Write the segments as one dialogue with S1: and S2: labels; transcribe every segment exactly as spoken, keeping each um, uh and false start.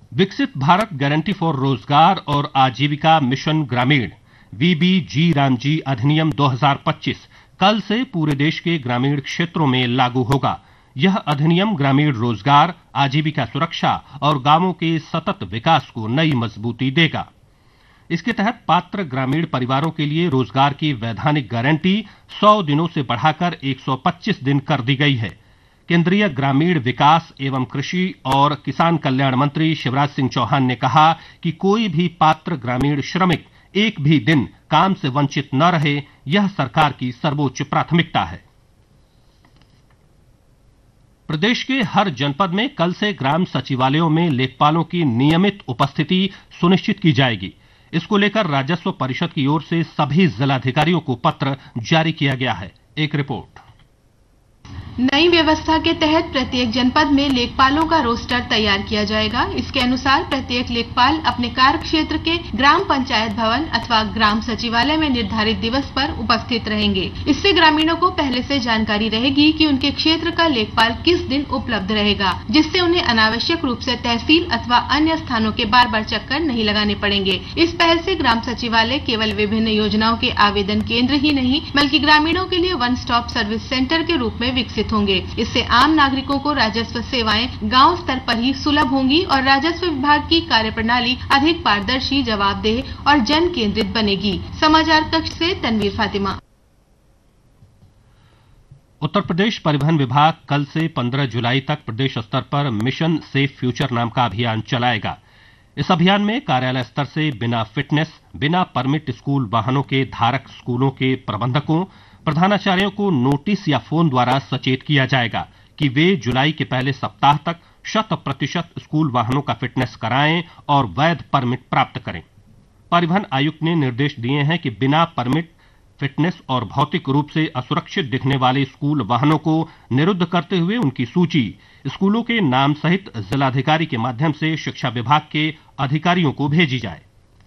S1: विकसित Bharat guarantee for रोजगार और आजीविका मिशन ग्रामीण वीबीजी रामजी अधिनियम दो हज़ार पच्चीस कल से पूरे देश के ग्रामीण क्षेत्रों में लागू होगा। यह अधिनियम ग्रामीण रोजगार, आजीविका सुरक्षा और गांवों के सतत विकास को नई मजबूती देगा। इसके तहत पात्र ग्रामीण परिवारों के लिए रोजगार की वैधानिक गारंटी सौ दिनों से बढ़ाकर एक सौ पच्चीस दिन कर दी गई है। केंद्रीय ग्रामीण विकास एवं कृषि और किसान कल्याण मंत्री शिवराज सिंह चौहान ने कहा कि कोई भी पात्र ग्रामीण श्रमिक एक भी दिन काम से वंचित न रहे, यह सरकार की सर्वोच्च प्राथमिकता है। प्रदेश के हर जनपद में कल से ग्राम सचिवालयों में लेखपालों की नियमित उपस्थिति सुनिश्चित की जाएगी। इसको लेकर राजस्व परिषद की ओर से सभी जिलाधिकारियों को पत्र जारी किया गया है। एक रिपोर्ट।
S2: नई व्यवस्था के तहत प्रत्येक जनपद में लेखपालों का रोस्टर तैयार किया जाएगा। इसके अनुसार प्रत्येक लेखपाल अपने कार्य क्षेत्र के ग्राम पंचायत भवन अथवा ग्राम सचिवालय में निर्धारित दिवस पर उपस्थित रहेंगे। इससे ग्रामीणों को पहले से जानकारी रहेगी कि उनके क्षेत्र का लेखपाल किस दिन उपलब्ध रहेगा, जिससे उन्हें अनावश्यक रूप से तहसील अथवा अन्य स्थानों के बार बार चक्कर नहीं लगाने पड़ेंगे। इस पहल से ग्राम सचिवालय केवल विभिन्न योजनाओं के आवेदन केंद्र ही नहीं बल्कि ग्रामीणों के लिए वन स्टॉप सर्विस सेंटर के रूप में विकसित होंगे। इससे आम नागरिकों को राजस्व सेवाएं गांव स्तर पर ही सुलभ होंगी और राजस्व विभाग की कार्यप्रणाली अधिक पारदर्शी, जवाबदेह और जन केंद्रित बनेगी। समाचार कक्ष से तनवीर फातिमा।
S1: उत्तर प्रदेश परिवहन विभाग कल से पंद्रह जुलाई तक प्रदेश स्तर पर मिशन सेफ फ्यूचर नाम का अभियान चलाएगा। इस अभियान में कार्यालय स्तर से बिना फिटनेस, बिना परमिट स्कूल वाहनों के धारक स्कूलों के प्रबंधकों, प्रधानाचार्यों को नोटिस या फोन द्वारा सचेत किया जाएगा कि वे जुलाई के पहले सप्ताह तक शत प्रतिशत स्कूल वाहनों का फिटनेस कराएं और वैध परमिट प्राप्त करें। परिवहन आयुक्त ने निर्देश दिए हैं कि बिना परमिट, फिटनेस और भौतिक रूप से असुरक्षित दिखने वाले स्कूल वाहनों को निरुद्ध करते हुए उनकी सूची स्कूलों के नाम सहित जिलाधिकारी के माध्यम से शिक्षा विभाग के अधिकारियों को भेजी जाए।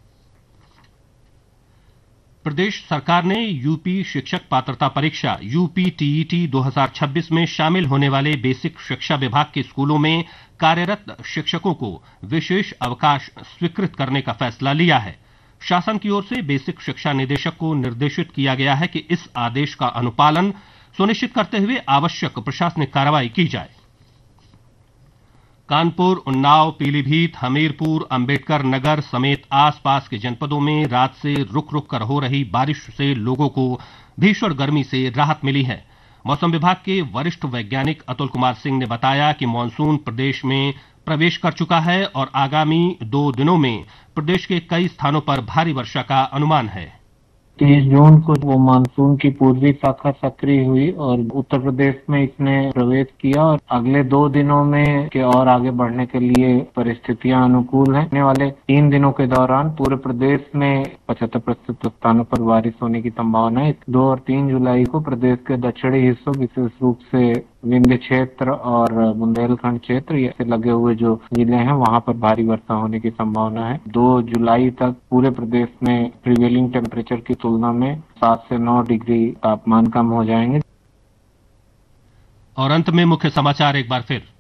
S1: प्रदेश सरकार ने यूपी शिक्षक पात्रता परीक्षा यूपी टीईटी दो हज़ार छब्बीस में शामिल होने वाले बेसिक शिक्षा विभाग के स्कूलों में कार्यरत शिक्षकों को विशेष अवकाश स्वीकृत करने का फैसला लिया है। शासन की ओर से बेसिक शिक्षा निदेशक को निर्देशित किया गया है कि इस आदेश का अनुपालन सुनिश्चित करते हुए आवश्यक प्रशासनिक कार्रवाई की जाए। कानपुर, उन्नाव, पीलीभीत, हमीरपुर, अंबेडकर नगर समेत आसपास के जनपदों में रात से रुक रुक कर हो रही बारिश से लोगों को भीषण गर्मी से राहत मिली है। मौसम विभाग के वरिष्ठ वैज्ञानिक अतुल कुमार सिंह ने बताया कि मानसून प्रदेश में प्रवेश कर चुका है और आगामी दो दिनों में प्रदेश के कई स्थानों पर भारी वर्षा का अनुमान है।
S3: तीस जून को वो मानसून की पूर्वी शाखा सक्रिय हुई और उत्तर प्रदेश में इसने प्रवेश किया और अगले दो दिनों में के और आगे बढ़ने के लिए परिस्थितियां अनुकूल हैं। आने वाले तीन दिनों के दौरान पूरे प्रदेश में पचहत्तर प्रतिशत स्थानों पर बारिश होने की संभावना है। दो और तीन जुलाई को प्रदेश के दक्षिणी हिस्सों, विशेष रूप से विंध्य क्षेत्र और बुंदेलखंड क्षेत्र से लगे हुए जो जिले हैं वहां पर भारी वर्षा होने की संभावना है। दो जुलाई तक पूरे प्रदेश में प्रिवेलिंग टेम्परेचर की तुलना में सात से नौ डिग्री तापमान कम हो जाएंगे।
S1: और अंत में मुख्य समाचार एक बार फिर।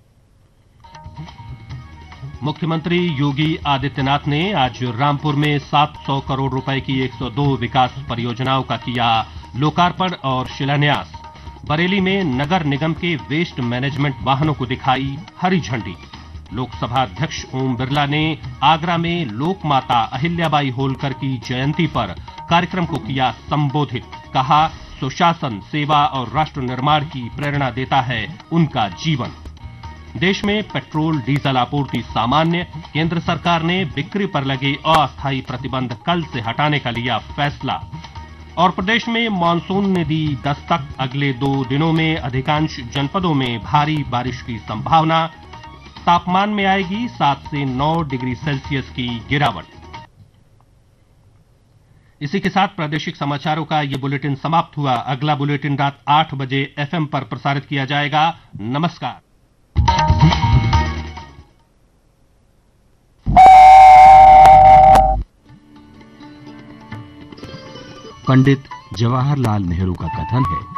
S1: मुख्यमंत्री योगी आदित्यनाथ ने आज रामपुर में सात सौ करोड़ रुपए की एक सौ दो विकास परियोजनाओं का किया लोकार्पण और शिलान्यास। बरेली में नगर निगम के वेस्ट मैनेजमेंट वाहनों को दिखाई हरी झंडी। लोकसभा अध्यक्ष ओम बिरला ने आगरा में लोक माता अहिल्याबाई होलकर की जयंती पर कार्यक्रम को किया संबोधित। कहा, सुशासन, सेवा और राष्ट्र निर्माण की प्रेरणा देता है उनका जीवन। देश में पेट्रोल डीजल आपूर्ति सामान्य। केंद्र सरकार ने बिक्री पर लगे अस्थायी प्रतिबंध कल से हटाने का लिया फैसला। और प्रदेश में मानसून ने दी दस्तक। अगले दो दिनों में अधिकांश जनपदों में भारी बारिश की संभावना। तापमान में आएगी सात से नौ डिग्री सेल्सियस की गिरावट। इसी के साथ प्रादेशिक समाचारों का ये बुलेटिन समाप्त हुआ। अगला बुलेटिन रात आठ बजे एफएम पर प्रसारित किया जाएगा। नमस्कार।
S4: पंडित जवाहरलाल नेहरू का कथन है,